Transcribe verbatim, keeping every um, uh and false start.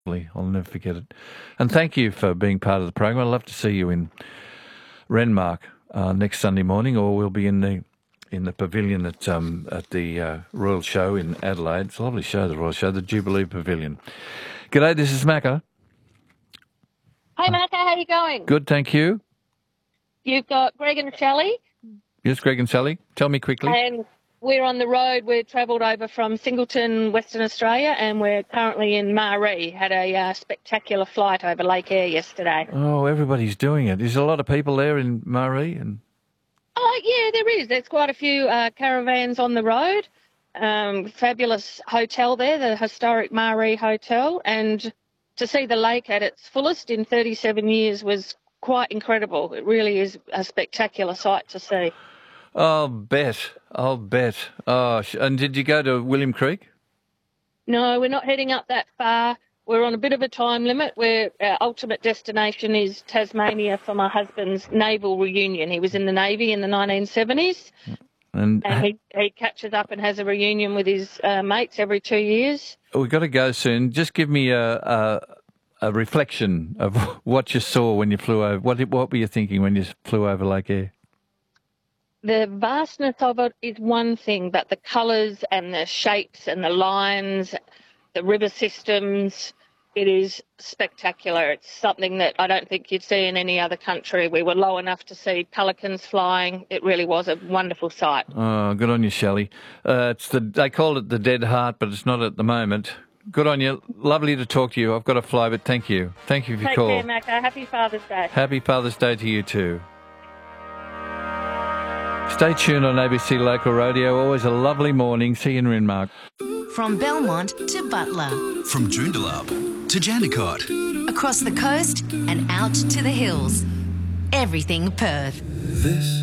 I'll never forget it. And thank you for being part of the program. I'd love to see you in Renmark uh, next Sunday morning, or we'll be in the in the pavilion at um, at the uh, Royal Show in Adelaide. It's a lovely show, the Royal Show, the Jubilee Pavilion. G'day, this is Macca. Hey, Macca, how you going? Good, thank you. You've got Greg and Shelley. Yes, Greg and Sally. Tell me quickly. And we're on the road. We've travelled over from Singleton, Western Australia, and we're currently in Maree. Had a uh, spectacular flight over Lake Eyre yesterday. Oh, everybody's doing it. There's a lot of people there in Maree. And... Oh, yeah, there is. There's quite a few uh, caravans on the road. Um, fabulous hotel there, the historic Maree Hotel. And to see the lake at its fullest in thirty-seven years was quite incredible. It really is a spectacular sight to see. I'll bet. I'll bet. Oh, and did you go to William Creek? No, we're not heading up that far. We're on a bit of a time limit. Where our ultimate destination is Tasmania for my husband's naval reunion. He was in the Navy in the nineteen seventies, and, and he, he catches up and has a reunion with his uh, mates every two years. We've got to go soon. Just give me a, a, a reflection of what you saw when you flew over. What, what were you thinking when you flew over Lake Eyre? The vastness of it is one thing, but the colours and the shapes and the lines, the river systems, it is spectacular. It's something that I don't think you'd see in any other country. We were low enough to see pelicans flying. It really was a wonderful sight. Oh, good on you, Shelley. Uh, it's the they call it the Dead Heart, but it's not at the moment. Good on you. Lovely to talk to you. I've got to fly, but thank you. Thank you for your Take call. care, Macca. Happy Father's Day. Happy Father's Day to you too. Stay tuned on A B C Local Radio. Always a lovely morning. See you in Renmark. From Belmont to Butler. From Joondalup to Jandakot. Across the coast and out to the hills. Everything Perth. This